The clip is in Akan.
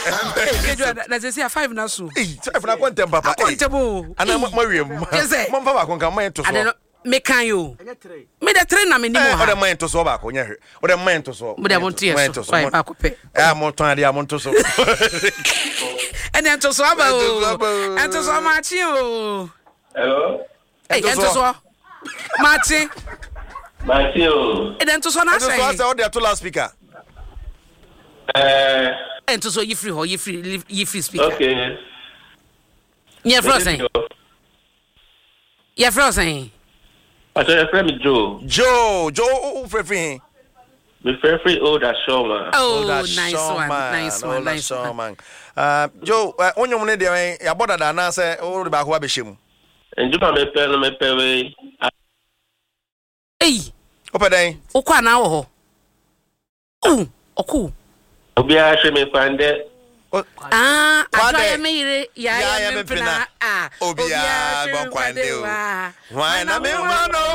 Na say 5 na so. 5 na kontem papa. Kontebo. Ana mawiem. Mo fa ba kon kan man to so. Me kan yo. Me the 3 na me ni mo ha. O de man to so ba ko nya hwe. O de man to so. Mo de mo tie so. 5 ba ko pe. Mo ton ade mo to so. Ene to so aba o. Ento so ma chi o. Hello. Ento so. Martin. Ene to so na say. Ento so say o de to last speaker. Ento so you free speaker. Okay. Yeah, frozen. Yeah, frozen. I said your friend Joe. Joe, free. My free older showman. Oh, nice one. Joe, onyo mune de ya boda da na say o de ba ko ba behim. Enju me pe we. Hey. Opa dan. O kwa na wo ho. Oku. Obi a hwe me kwande. Atwa me yire ya me pena. Obi a go kwande o. Why na me wano